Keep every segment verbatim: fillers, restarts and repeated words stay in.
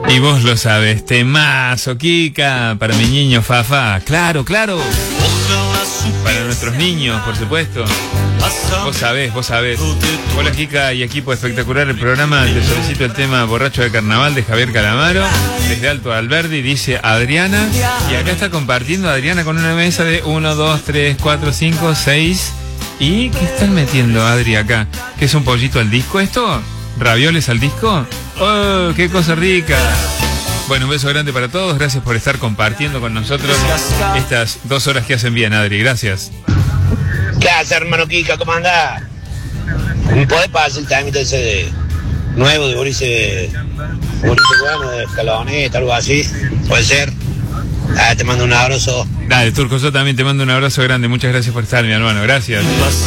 Y vos lo sabes, temazo, Kika, para mi niño Fafa. Claro, claro. Para nuestros niños, por supuesto. Vos sabés, vos sabés. Hola, Kika y equipo espectacular el programa. Te solicito el tema Borracho de Carnaval de Javier Calamaro. Desde Alto Alberdi, dice Adriana. Y acá está compartiendo Adriana con una mesa de uno, dos, tres, cuatro, cinco, seis. ¿Y qué están metiendo, Adri, acá? ¿Qué es un pollito al disco esto? ¿Ravioles al disco? ¡Oh, qué cosa rica! Bueno, un beso grande para todos. Gracias por estar compartiendo con nosotros estas dos horas que hacen bien, Adri. Gracias. ¿Qué haces, hermano Kika? ¿Cómo andás? ¿Me podés pasar el trámite ese de nuevo de Boris, Boris bueno, de Escaloneta, algo así? ¿Puede ser? Ah, te mando un abrazo. Dale, Turco, yo también te mando un abrazo grande. Muchas gracias por estar, mi hermano. Gracias.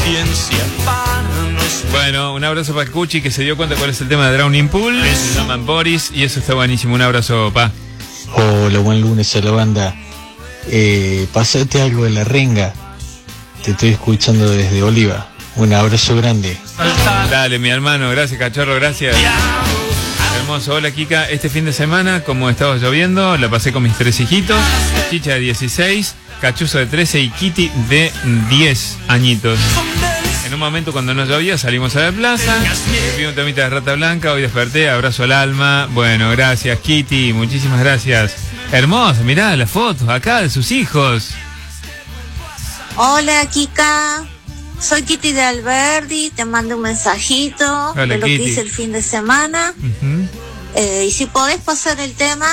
Bueno, un abrazo para Cuchi, que se dio cuenta cuál es el tema de Drowning Pool. Se llaman Boris y eso está buenísimo. Un abrazo, pa. Hola, buen lunes a la banda. Eh, pasate algo de la renga. Te estoy escuchando desde Oliva. Un abrazo grande. Dale, mi hermano. Gracias, cachorro. Gracias. Hermoso. Hola, Kika. Este fin de semana, como estaba lloviendo, la pasé con mis tres hijitos. Chicha de dieciséis, Cachuzo de trece y Kitty de diez añitos. En un momento cuando no llovía salimos a la plaza, me pido un temita de Rata Blanca, hoy desperté, abrazo al alma. Bueno, gracias Kitty, muchísimas gracias. Hermoso, mirá las fotos acá de sus hijos. Hola Kika, soy Kitty de Alberdi, te mando un mensajito. Hola, de lo Kitty. Que hice el fin de semana. Uh-huh. eh, y si podés pasar el tema,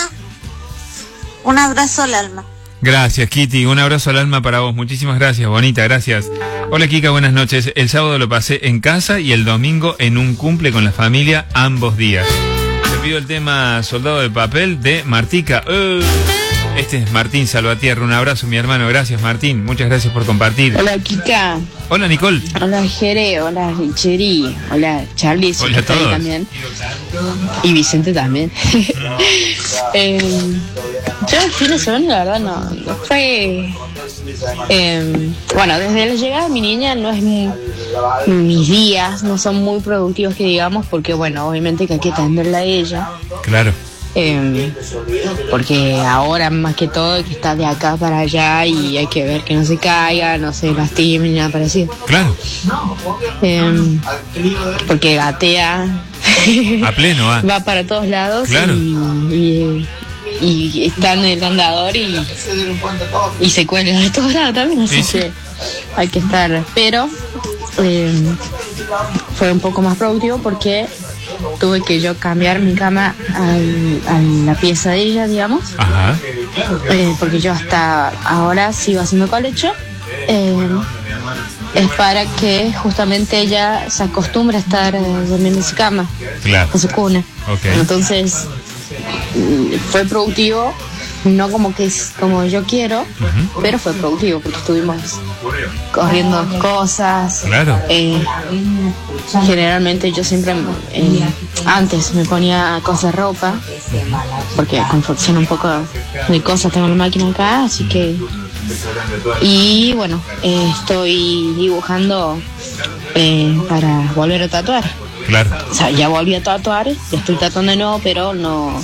un abrazo al alma. Gracias, Kitty. Un abrazo al alma para vos. Muchísimas gracias, bonita, gracias. Hola, Kika, buenas noches. El sábado lo pasé en casa y el domingo en un cumple con la familia, ambos días. Te pido el tema Soldado de Papel de Martica. Uh, este es Martín Salvatierra. Un abrazo, mi hermano. Gracias, Martín. Muchas gracias por compartir. Hola, Kika. Hola, Nicole. Hola, Jere. Hola, Richeri. Hola, Charlie. Hola a todos. También. Y Vicente también. eh, yo el fin de semana, la verdad, no, no fue... Eh, bueno, desde la llegada de mi niña no es muy, mis días no son muy productivos que digamos, porque bueno, obviamente que hay que atenderla a ella. Claro. Eh, porque ahora más que todo que está de acá para allá y hay que ver que no se caiga, no se lastime ni nada parecido. Claro. Eh, porque gatea. A pleno va. Va para todos lados. Claro. Y, y, y está en el andador y, y se cuelga de todos lados también, así sí, que sí. Hay que estar. Pero eh, fue un poco más productivo porque tuve que yo cambiar mi cama al, a la pieza de ella, digamos. Ajá. Eh, porque yo hasta ahora sigo haciendo colecho. Eh, es para que justamente ella se acostumbre a estar eh, durmiendo en su cama, claro, en su cuna. Okay. Entonces fue productivo, no como que es como yo quiero, uh-huh, pero fue productivo porque estuvimos corriendo cosas. Claro. Eh, generalmente yo siempre eh, antes me ponía a coser ropa porque confecciono un poco de cosas, tengo la máquina acá, así que y bueno, eh, estoy dibujando eh, para volver a tatuar. Claro. O sea, ya volví a tatuar, ya estoy tatuando de nuevo, pero no